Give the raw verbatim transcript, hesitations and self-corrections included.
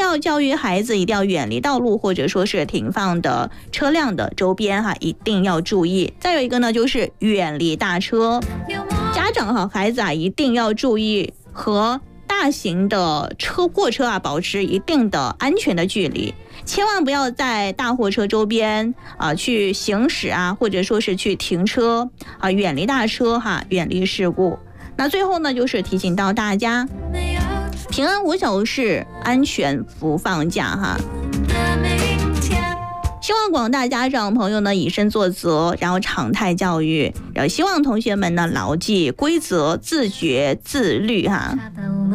要教育孩子一定要远离道路或者说是停放的车辆的周边哈，一定要注意。再有一个呢，就是远离大车，家长和孩子啊一定要注意和大型的车货车啊保持一定的安全的距离，千万不要在大货车周边啊去行驶啊，或者说是去停车啊，远离大车哈，远离事故。那最后呢，就是提醒到大家，平安无小事，安全不放假哈。希望广大家长朋友呢以身作则，然后常态教育，然后希望同学们呢牢记规则，自觉自律哈。